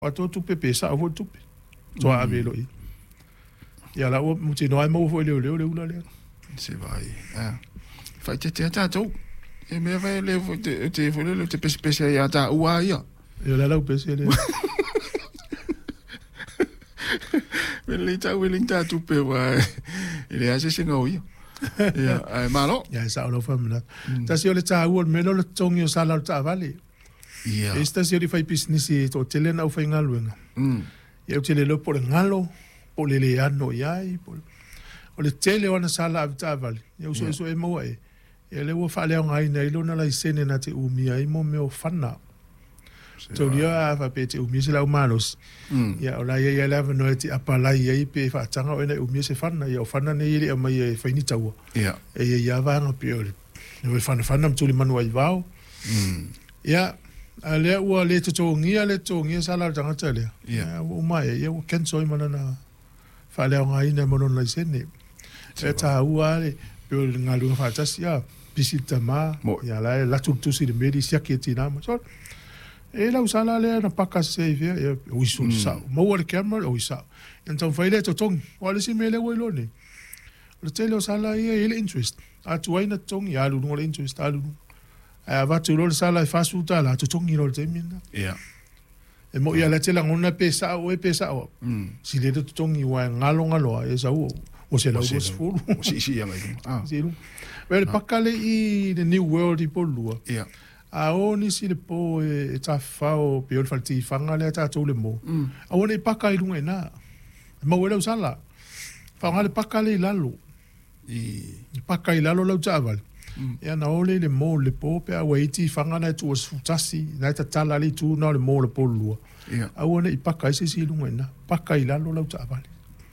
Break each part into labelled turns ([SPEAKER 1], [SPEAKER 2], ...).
[SPEAKER 1] Pato tupe pesa avo tupe. Toa avelo i. Ia la o muti no ai mo fo le ula le.
[SPEAKER 2] Se vai. Fai te tau. E me vai le te pesa ia ta ua ia.
[SPEAKER 1] Ia la pesa le.
[SPEAKER 2] Ele tá willing ta tupe wa. Ele ase singa o ia. Ia, ai malo.
[SPEAKER 1] Ia sa lo famna. Ta si ole ta ua me lo tongi o sala ta vale.
[SPEAKER 2] Ia.
[SPEAKER 1] Esta si ori fai business to tele na fai ngaluenga. Ia o tele lo por ngalo, por le ano iai, por o le tele ona sala avta vale. Ia so e mo e. Ia le wo fa le ngai nei lo na la isene na te umia i mo me o fana. So dia fa pe te umia se la malos. Ia o la ia la no te apala ia i pe fa tanga o na umia se fana ia o fana nei ile mai e fa ni taua.
[SPEAKER 2] Ia.
[SPEAKER 1] E ia va no pe o. No fana mtuli manu ai vao. Ia ale ua le tongia sala tanga tele.
[SPEAKER 2] Ia.
[SPEAKER 1] O mai ia o ken soi mana na fa le ngai na mono na isene. E ta ua le pe o ngalu fa tasia visita ma ia la tutusi de medi sia ke tina ma so. E la usala le na paka se via e o isu sa. Mo o le camera o isa. Então foi le to tong. O le si mele o lone. Le tele o sala ia ele interest. A tuaina tong ia lu no le interest alu. Va tu lo sala fa suta la tu tongi lo te mina.
[SPEAKER 2] Ia.
[SPEAKER 1] E mo ia la tela ngona pesa o e pesa o. Si le tu tongi wa ngalo e sa o. O se la o sfulu.
[SPEAKER 2] Si ia mai.
[SPEAKER 1] Si lu. Well pakale i the new world I polua.
[SPEAKER 2] Ia.
[SPEAKER 1] A oni si le po e ta fa o pe o falti fanga le ta to le mo. A oni pakai lunga na. Mo wela sala. Fa ngale pakale lalo. I pakai lalo la taval. Ia na ole le mo le po pe a waiti fanga na tu sutasi na ta tala le tu na le mo le polua.
[SPEAKER 2] Ia.
[SPEAKER 1] A ona I pakai se si lunga na. Pakai lalo la taval.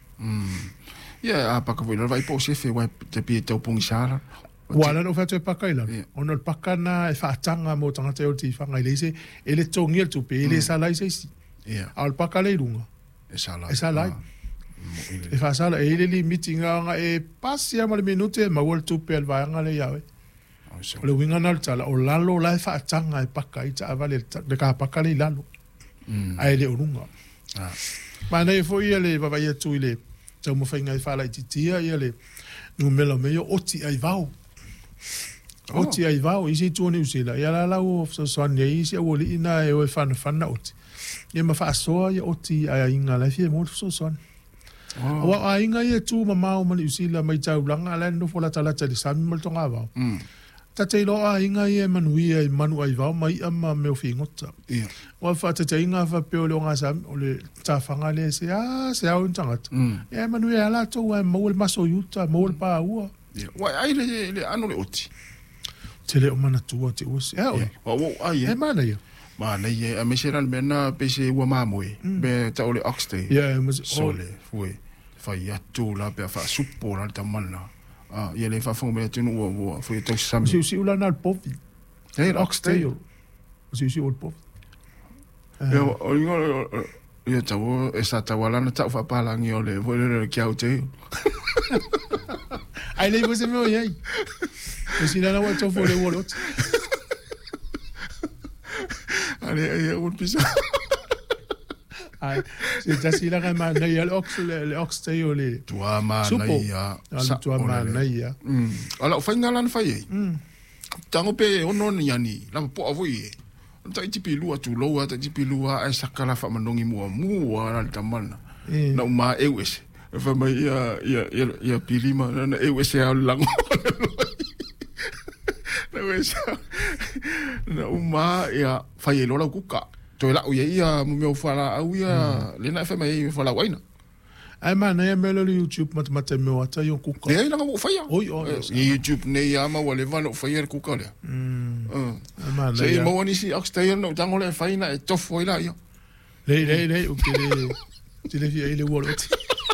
[SPEAKER 2] Ia a paka voi vai po se fe vai te pi te pongi sala.
[SPEAKER 1] Wala no fatu e pakai la. Ona le pakana e faatanga mo tanga te o ti fanga ile se ele tongi tu pe ele sala se si.
[SPEAKER 2] Ia.
[SPEAKER 1] Al pakale lunga.
[SPEAKER 2] E sala.
[SPEAKER 1] E sala. E fa sala e ele li meeting nga e pasi ama le minute ma wol tu pe al vaanga le yawe. O le winga na tala o lalo la e faatanga e pakai ta avale de ka pakale lalo. Ai le lunga. Ma nei foi ele va vai tu ile. Tau mo fainga e fala I titia ele. No melo meio oti ai vau. Oti ai vau isi tu ni usila. Ia la la o so sonia isi o li ina e o fana oti. Ia ma fa soa ia oti ai inga la fie mo so son. Wa ai inga ia tu ma o mani usila mai tau langa la no fola tala tali sami mo tonga vau. Ta te lo ai inga ia manui ai manu ai vau mai ama me o fingota.
[SPEAKER 2] Ia.
[SPEAKER 1] Wa fa te inga fa pe o le nga sam o le ta fanga le se au tangat. Ia manui ala to wa mo le maso yuta mo le pa ua.
[SPEAKER 2] Wa ai le ano le oti.
[SPEAKER 1] Te le o mana tua te usi.
[SPEAKER 2] Wa ai.
[SPEAKER 1] E mana ia.
[SPEAKER 2] Mana ia a mesera le mena pe se ua mamoe. Be ta ole oxtay.
[SPEAKER 1] Ia mas
[SPEAKER 2] sole foi. Fai atu la pe fa supo la ta mana. Ia le fa fo me tinu ua foi to sam.
[SPEAKER 1] Si ula na povi.
[SPEAKER 2] Hey oxtay.
[SPEAKER 1] Si ul povi.
[SPEAKER 2] Ia o ia tau e sa tau ala na tau fa palangi o le foi le kia o te.
[SPEAKER 1] Ai le você meu aí. Você não vai te for le wallet.
[SPEAKER 2] Ale un pisa.
[SPEAKER 1] Ai, se ta sila ka ma nei le ox te yo le.
[SPEAKER 2] Tua ma nei ya.
[SPEAKER 1] Tua ma nei ya.
[SPEAKER 2] Ala fa ngala na fa ye. Tango pe ono ni ani, la po avoi. Ta tipi lua tu loa ta tipi lua ai sakala fa manongi mua ala tamana. Na uma ewes. Fa mai ia pilima na ewes ya lang. Na wes. Na uma ia fa ye lola kuka. To la ia mo fala au ia le na fa mai fala waina.
[SPEAKER 1] Ai mana ia melo le YouTube mata me wata yo kuka.
[SPEAKER 2] Ia na mo fa ya.
[SPEAKER 1] Oi
[SPEAKER 2] YouTube ne ia ma wale va no fa ia kuka le.
[SPEAKER 1] Mana
[SPEAKER 2] ia. Sei mo ni si oxtail no tango le fa ina e tofo ila ia.
[SPEAKER 1] Le o que le fi ele wallet.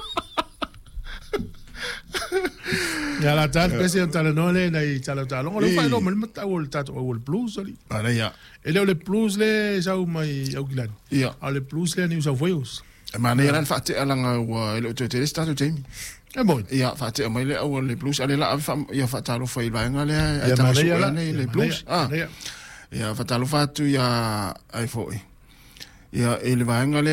[SPEAKER 1] Ya la tal pese tal no le nei tal lo fa lo mal mata wol tat wol blues ali.
[SPEAKER 2] Ala ya.
[SPEAKER 1] Ele le blues le sa mai au gilan.
[SPEAKER 2] Ya.
[SPEAKER 1] Ale bluus le New South Wales.
[SPEAKER 2] Mana ia fa te alanga wa ele te sta to Jamie.
[SPEAKER 1] E bon.
[SPEAKER 2] Ia fa te mai le au le blues ale la fa ia fa talo fa ila ngale ai ta so le blues. Ia fa talo fa tu ia ai foi. ia e le vaenga le